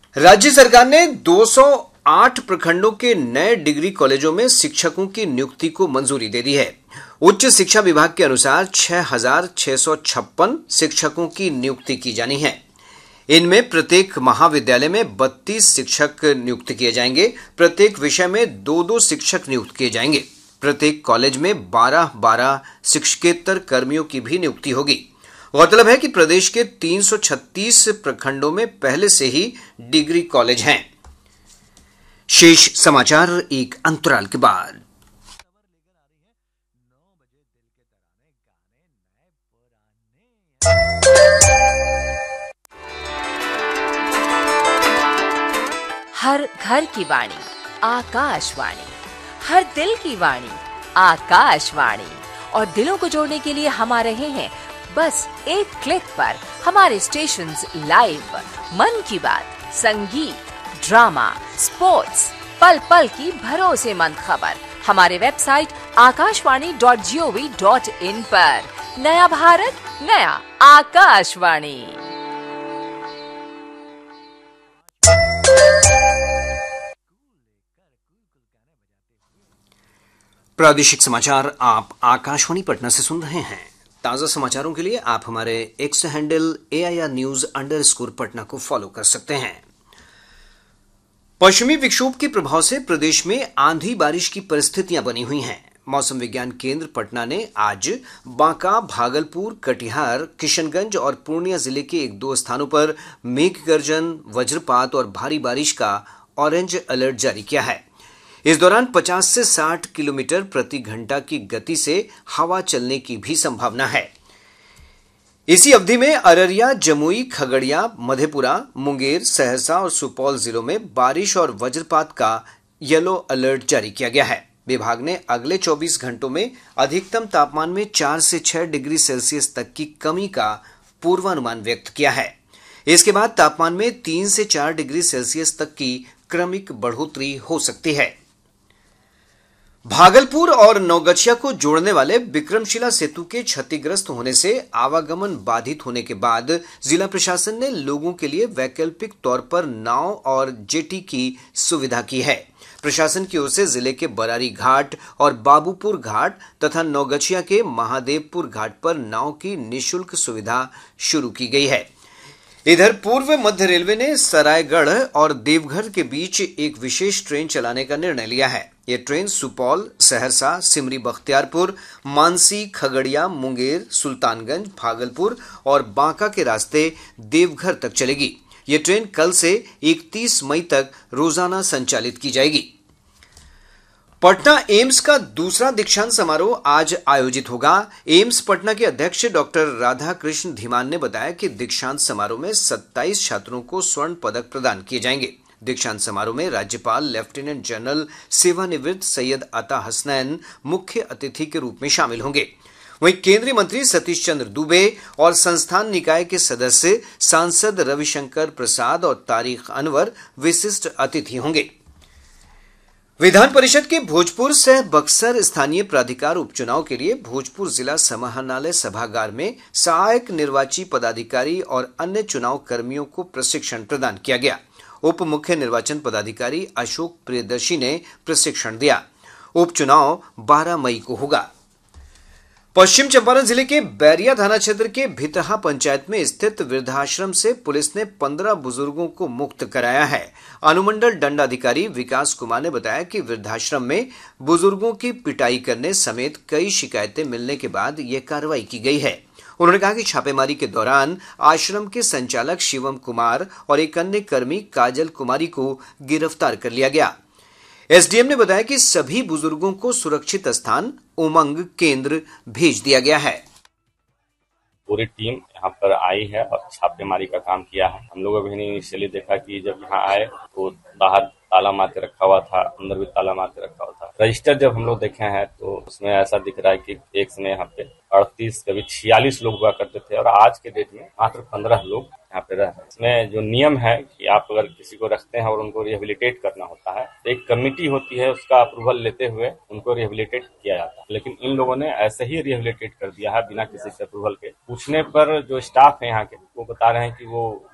राज्य सरकार ने 208 प्रखंडों के नए डिग्री कॉलेजों में शिक्षकों की नियुक्ति को मंजूरी दे दी है। उच्च शिक्षा विभाग के अनुसार 6,656 शिक्षकों की नियुक्ति की जानी है। इनमें प्रत्येक महाविद्यालय में 32 शिक्षक नियुक्त किए जाएंगे। प्रत्येक विषय में 2-2 शिक्षक नियुक्त किए जाएंगे। प्रत्येक कॉलेज में 12-12 शिक्षकेतर कर्मियों की भी नियुक्ति होगी। गौरतलब है कि प्रदेश के 336 प्रखंडों में पहले से ही डिग्री कॉलेज हैं। शेष समाचार एक अंतराल के बाद। हर घर की वाणी आकाशवाणी, हर दिल की वाणी आकाशवाणी। और दिलों को जोड़ने के लिए हम आ रहे हैं बस एक क्लिक पर। हमारे स्टेशंस लाइव, मन की बात, संगीत, ड्रामा, स्पोर्ट्स, पल पल की भरोसेमंद खबर हमारे वेबसाइट akashwani.gov.in पर। नया भारत, नया आकाशवाणी। प्रादेशिक समाचार आप आकाशवाणी पटना से सुन रहे हैं। ताजा समाचारों के लिए आप हमारे एक्स हैंडल AIR_News पटना को फॉलो कर सकते हैं। पश्चिमी विक्षोभ के प्रभाव से प्रदेश में आंधी बारिश की परिस्थितियां बनी हुई हैं। मौसम विज्ञान केंद्र पटना ने आज बांका, भागलपुर, कटिहार, किशनगंज और पूर्णिया जिले के 1-2 स्थानों पर मेघ गर्जन, वज्रपात और भारी बारिश का ऑरेंज अलर्ट जारी किया है। इस दौरान 50 से 60 किलोमीटर प्रति घंटा की गति से हवा चलने की भी संभावना है। इसी अवधि में अररिया, जमुई, खगड़िया, मधेपुरा, मुंगेर, सहरसा और सुपौल जिलों में बारिश और वज्रपात का येलो अलर्ट जारी किया गया है। विभाग ने अगले 24 घंटों में अधिकतम तापमान में 4 से 6 डिग्री सेल्सियस तक की कमी का पूर्वानुमान व्यक्त किया है। इसके बाद तापमान में 3 से 4 डिग्री सेल्सियस तक की क्रमिक बढ़ोतरी हो सकती है। भागलपुर और नवगछिया को जोड़ने वाले विक्रमशिला सेतु के क्षतिग्रस्त होने से आवागमन बाधित होने के बाद जिला प्रशासन ने लोगों के लिए वैकल्पिक तौर पर नाव और जेटी की सुविधा की है। प्रशासन की ओर से जिले के बरारी घाट और बाबूपुर घाट तथा नवगछिया के महादेवपुर घाट पर नाव की निःशुल्क सुविधा शुरू की गई है। इधर पूर्व मध्य रेलवे ने सरायगढ़ और देवघर के बीच एक विशेष ट्रेन चलाने का निर्णय लिया है। यह ट्रेन सुपौल, सहरसा, सिमरी बख्तियारपुर, मानसी, खगड़िया, मुंगेर, सुल्तानगंज, भागलपुर और बांका के रास्ते देवघर तक चलेगी। यह ट्रेन कल से 31 मई तक रोजाना संचालित की जाएगी। पटना एम्स का दूसरा दीक्षांत समारोह आज आयोजित होगा। एम्स पटना के अध्यक्ष डॉक्टर राधाकृष्ण धीमान ने बताया कि दीक्षांत समारोह में 27 छात्रों को स्वर्ण पदक प्रदान किए जाएंगे। दीक्षांत समारोह में राज्यपाल लेफ्टिनेंट जनरल सेवानिवृत्त सैयद अता हसनैन मुख्य अतिथि के रूप में शामिल होंगे। वहीं केंद्रीय मंत्री सतीश चंद्र दूबे और संस्थान निकाय के सदस्य सांसद रविशंकर प्रसाद और तारिक अनवर विशिष्ट अतिथि होंगे। विधान परिषद के भोजपुर सह बक्सर स्थानीय प्राधिकार उपचुनाव के लिए भोजपुर जिला समाहरणालय सभागार में सहायक निर्वाची पदाधिकारी और अन्य चुनाव कर्मियों को प्रशिक्षण प्रदान किया गया। उप मुख्य निर्वाचन पदाधिकारी अशोक प्रियदर्शी ने प्रशिक्षण दिया। उपचुनाव 12 मई को होगा। पश्चिम चंपारण जिले के बैरिया थाना क्षेत्र के भितहा पंचायत में स्थित वृद्धाश्रम से पुलिस ने 15 बुजुर्गों को मुक्त कराया है। अनुमंडल दंडाधिकारी विकास कुमार ने बताया कि वृद्धाश्रम में बुजुर्गों की पिटाई करने समेत कई शिकायतें मिलने के बाद यह कार्रवाई की गई है। उन्होंने कहा कि छापेमारी के दौरान आश्रम के संचालक शिवम कुमार और एक अन्य कर्मी काजल कुमारी को गिरफ्तार कर लिया गया। एसडीएम ने बताया कि सभी बुजुर्गों को सुरक्षित स्थान उमंग केंद्र भेज दिया गया है। पूरी टीम यहाँ पर आई है और छापेमारी का काम किया है। हम लोगों ने इनिशियली देखा कि जब यहाँ आए तो बाहर ताला मार के रखा हुआ था, अंदर भी ताला मार के रखा हुआ था। रजिस्टर जब हम लोग देखे हैं तो उसमें ऐसा दिख रहा है कि एक समय यहाँ पे 38 कभी 46 लोग हुआ करते थे और आज के डेट में मात्र 15 लोग यहाँ पे रह रहे हैं। इसमें जो नियम है कि आप अगर किसी को रखते हैं और उनको रिहेबिलिटेट करना होता है तो एक कमेटी होती है, उसका अप्रूवल लेते हुए उनको रिहेबिलिटेट किया जाता है। लेकिन इन लोगों ने ऐसे ही रिहेबिलिटेट कर दिया है बिना किसी से अप्रूवल के। पूछने पर जो स्टाफ है यहाँ के वो बता रहे हैं कि वो